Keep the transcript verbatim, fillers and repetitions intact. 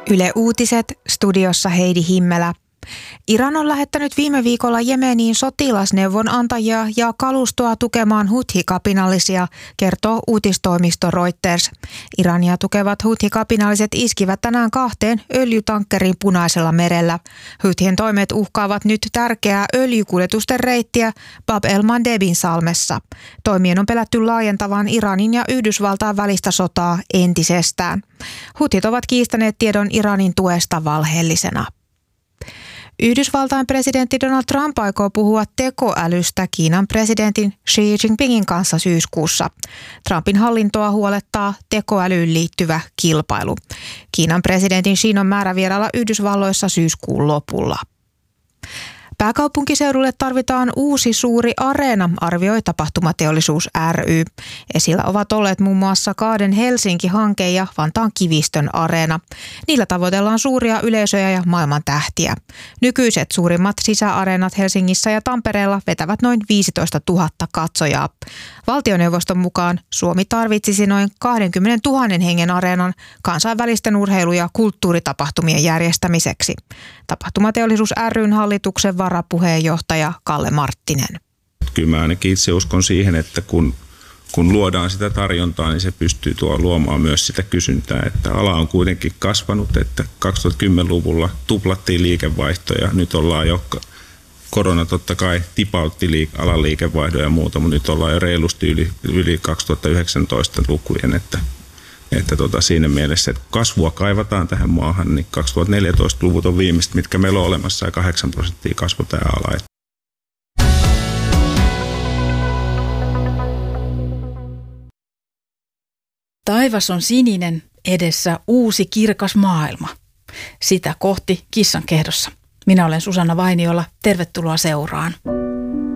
Yle Uutiset, studiossa Heidi Himmelä. Iran on lähettänyt viime viikolla Jemeniin sotilasneuvonantajia ja kalustoa tukemaan Huthi-kapinallisia, kertoo uutistoimisto Reuters. Irania tukevat Huthi-kapinalliset iskivät tänään kahteen öljytankkeriin Punaisella merellä. Huthien toimet uhkaavat nyt tärkeää öljykuljetusten reittiä Bab el-Mandebin salmessa. Toimien on pelätty laajentavan Iranin ja Yhdysvaltain välistä sotaa entisestään. Huthit ovat kiistäneet tiedon Iranin tuesta valheellisena. Yhdysvaltain presidentti Donald Trump aikoo puhua tekoälystä Kiinan presidentin Xi Jinpingin kanssa syyskuussa. Trumpin hallintoa huolettaa tekoälyyn liittyvä kilpailu. Kiinan presidentin Xin on määrä vierailla Yhdysvalloissa syyskuun lopulla. Pääkaupunkiseudulle tarvitaan uusi suuri areena, arvioi Tapahtumateollisuus ry. Esillä ovat olleet muun muassa Kaaden Helsinki-hanke ja Vantaan Kivistön areena. Niillä tavoitellaan suuria yleisöjä ja maailman tähtiä. Nykyiset suurimmat sisäareenat Helsingissä ja Tampereella vetävät noin viisitoista tuhatta katsojaa. Valtioneuvoston mukaan Suomi tarvitsisi noin kaksikymmentätuhatta hengen areenan kansainvälisten urheilu- ja kulttuuritapahtumien järjestämiseksi. Tapahtumateollisuus ry:n hallituksen varapuheenjohtaja Kalle Marttinen. Kyllä mä ainakin itse uskon siihen, että kun, kun luodaan sitä tarjontaa, niin se pystyy tuo luomaan myös sitä kysyntää. Että ala on kuitenkin kasvanut, että kaksituhattakymmenluvulla tuplattiin liikevaihtoja. Nyt ollaan jo, korona totta kai tipautti liik- alan liikevaihdon ja muuta, mutta nyt ollaan jo reilusti yli, yli kaksituhattayhdeksäntoista lukujen, että Että tota, siinä mielessä, että kasvua kaivataan tähän maahan, niin kaksituhattaneljätoista-luvut on viimeiset, mitkä meillä on olemassa, ja kahdeksan prosenttia kasvu tämä ala. Taivas on sininen, edessä uusi kirkas maailma. Sitä kohti Kissankehdossa. Minä olen Susanna Vainiola, tervetuloa seuraan.